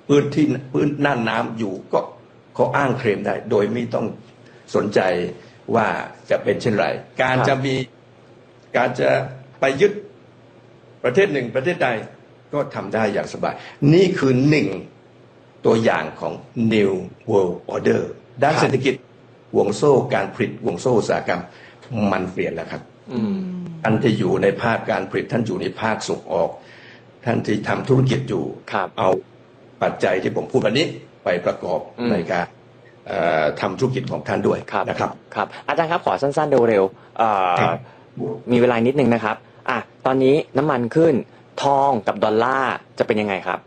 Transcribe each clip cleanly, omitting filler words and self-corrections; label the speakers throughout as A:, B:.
A: พื้นน่านน้ำอยู่ก็เขาอ้างเคลมได้โดยไม่ต้องสนใจว่าจะเป็นเช่นไรการจะไปยึดประเทศหนึ่งประเทศใดก็ทำได้อย่างสบายนี่คือหนึ่งตัวอย่างของ New World Order ด้านเศรษฐกิจห่วงโซ่การผลิตห่วงโซ่อุตสาหกรรมมันเปลี่ยนแล้วครับท่านที่อยู่ในภาคการผลิตท่านอยู่ในภาคส่งออกท่านที่ทำธุรกิจอยู่เอาปัจจัยที่ผมพูดวันนี้ไปประกอบในการทำธุรกิจของท่านด้วยนะครับ
B: ครับอาจารย์ครับขอสั้นๆเร็วๆมีเวลานิดนึงนะครับตอนนี้น้ำมันขึ้นทองกับดอลลาร์จะเป็นยังไงครับ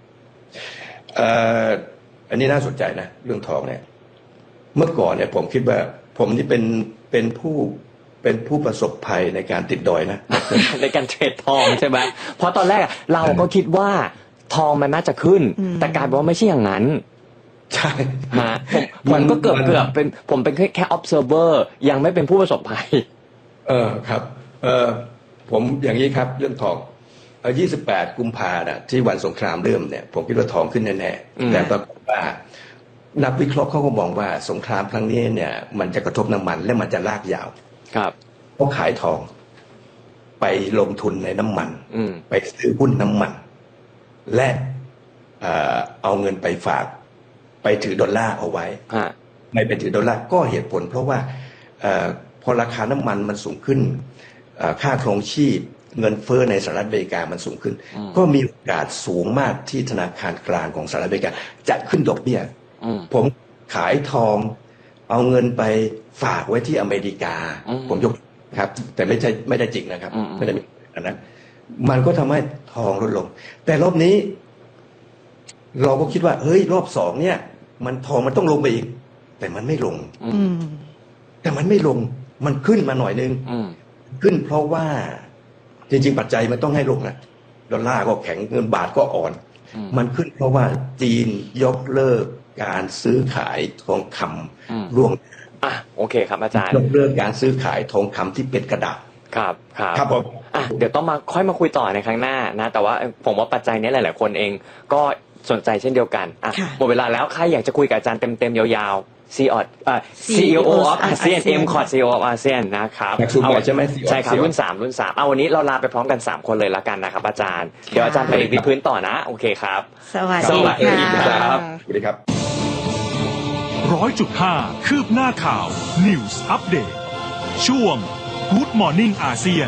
A: อันนี้น่าสนใจนะเรื่องทองเนี่ยเมื่อก่อนเนี่ยผมคิดว่าผมนี่เป็นผู้ประสบภัยในการติดดอยนะ
B: ในการเทรดทองใช่ไหมเพราะตอนแรกเราก็คิดว่าทองมันน่าจะขึ้นแต่กลายเป็นว่าไม่ใช่อย่างนั้น
A: ใช่
B: ผมก็เกือบเป็นผมเป็นแค่ observer ยังไม่เป็นผู้ประสบภัย
A: ครับผมอย่างนี้ครับเรื่องทอง28 กุมภาพันธ์ที่วันสงครามเริ่มเนี่ยผมคิดว่าทองขึ้นแน่ๆแต่ปรากฏว่านักวิเคราะห์เขาก็มองว่าสงครามครั้งนี้เนี่ยมันจะกระทบน้ำมันและมันจะลากยาว
B: ครับ
A: เขาขายทองไปลงทุนในน้ำมันไปซื้อหุ้นน้ำมันและเอาเงินไปฝากไปถือดอลลาร์เอาไว้ไม่ไปถือดอลลาร์ก็เหตุผลเพราะว่าพอราคาน้ำมันมันสูงขึ้นค่าครองชีพเงินเฟ้อในสหรัฐอเมริกามันสูงขึ้นก็มีโอกาสสูงมากที่ธนาคารกลางของสหรัฐอเมริกาจะขึ้นดอกเบี้ยผมขายทองเอาเงินไปฝากไว้ที่อเมริกาผมยกครับแต่ไม่ได้จริงนะครับไม่ได้มีอันนั้นมันก็ทำให้ทองลดลงแต่รอบนี้เราก็คิดว่าเฮ้ยรอบสองเนี่ยมันทองมันต้องลงไปอีกแต่มันไม่ลงมันขึ้นมาหน่อยนึงขึ้นเพราะว่าจริงๆปัจจัยมันต้องให้ลงนะดอลลาร์ก็แข็งเงินบาทก็อ่อนมันขึ้นเพราะว่าจีนยกเลิกการซื้อขายทองคำร่วง
B: โอเคครับอาจารย์
A: ยกเลิกการซื้อขายทองคำที่เป็นกระดาษ
B: ครับผมเดี๋ยวต้องค่อยมาคุยต่อในครั้งหน้านะแต่ว่าผมว่าปัจจัยนี้หลายๆคนเองก็สนใจเช่นเดียวกันหมดเวลาแล้วใครอยากจะคุยกับอาจารย์เต็มๆยาวๆCEO of ASEAN MCOT CEO of ASEAN นะครับ
A: ใช่ไหม
B: ใช่ครับรุ่น3วันนี้เราลาไปพร้อมกัน3คนเลยละกันนะครับอาจารย์เดี๋ยวอาจารย์ไปวิพื้นต่อนะโอเคครับ
C: สวัสดี
A: ครับสวัสดีครับ
D: 100.5 คืบหน้าข่าว News Update ช่วง Good Morning ASEAN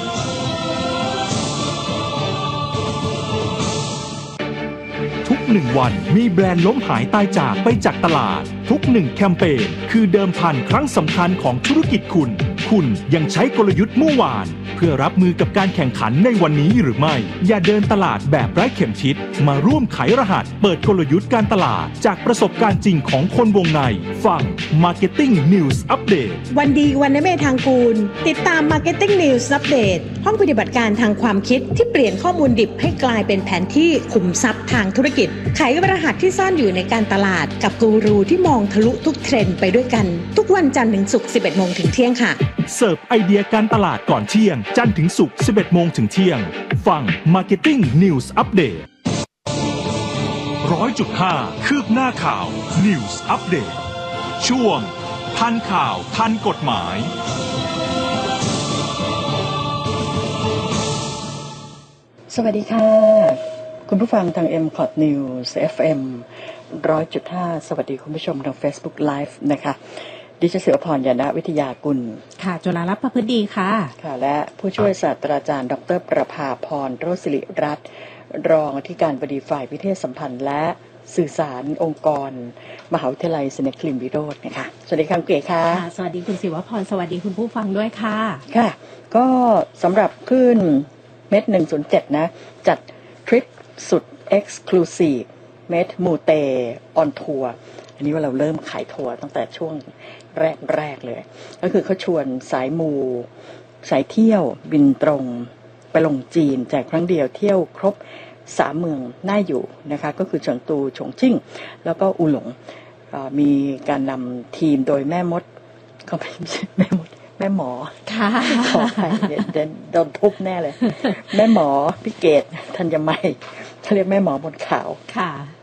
D: ทุก1 วันมีแบรนด์ล้มหายตายจากไปจากตลาดทุก1 แคมเปญคือเดิมพันครั้งสำคัญของธุรกิจคุณยังใช้กลยุทธ์เมื่อวานเพื่อรับมือกับการแข่งขันในวันนี้หรือไม่อย่าเดินตลาดแบบไร้เข็มทิศมาร่วมไขรหัสเปิดกลยุทธ์การตลาดจากประสบการณ์จริงของคนวงในฟัง Marketing News Update
C: วันดีวันนเมธทางกูลติดตาม Marketing News Update ห้องปฏิบัติการทางความคิดที่เปลี่ยนข้อมูลดิบให้กลายเป็นแผนที่ขุมทรัพย์ทางธุรกิจไขรหัสที่ซ่อนอยู่ในการตลาดกับกูรูที่มองทะลุทุกเทรนด์ไปด้วยกันทุกวันจันทร์ถึงศุกร์ 11 โมงถึงเที่ยงค่ะ
D: เสิร์ฟไอเดียการตลาดก่อนเที่ยงจันทร์ถึงศุกร์ 11 โมงถึงเที่ยงฟัง Marketing News Update 100.5 คืบหน้าข่าว News Update ช่วงทันข่าวทันกฎหมาย
E: สวัสดีค่ะคุณผู้ฟังทาง MCOT News FM 100.5 สวัสดีคุณผู้ชมทาง Facebook Live นะคะดิฉันศิวพร ยานวิทยากุล
C: ค่ะจุฬาลักษณ์ประพฤติดีค่ะ
E: ค่ะและผู้ช่วยศาสตราจารย์ดร.ประภาพร โรจน์ศิริรัตน์รองอธิการบดีฝ่ายวิเทศสัมพันธ์และสื่อสารองค์กรมหาวิทยาลัยศรีนครินทร์วิโรจน์นะคะสวัสดีค่ะเก๋ค่ะ
C: สวัสดีคุณศิวพรสวัสดีคุณผู้ฟังด้วยค่ะ
E: ค่ะก็สำหรับคลื่นเม็ด107นะจัดทริปสุด Exclusive เม็ดมูเตออนทัวร์อันนี้ว่าเราเริ่มขายทัวร์ตั้งแต่ช่วงแรกเลยก็คือเขาชวนสายมูสายเที่ยวบินตรงไปลงจีนแจกครั้งเดียวเที่ยวครบ3 เมืองน่าอยู่นะคะก็คือเฉิงตูฉงชิ่งแล้วก็อูหลงมีการนำทีมโดยแม่มดเขาไม่ใช่แม่มดแม่หมอ
C: ค่ะ
E: ขอไปโดนทุบแน่เลยแม่หมอพิเกตธัญมัยเขาเรียกแม่หมอบนขาว
C: ค่ะ